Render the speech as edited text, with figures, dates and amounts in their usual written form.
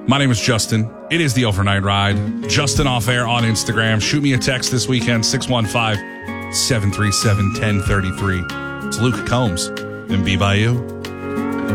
My name is Justin. It is the Overnight Ride. Justin Off Air on Instagram. Shoot me a text this weekend, 615-737-1033. It's Luke Combs and Be By You.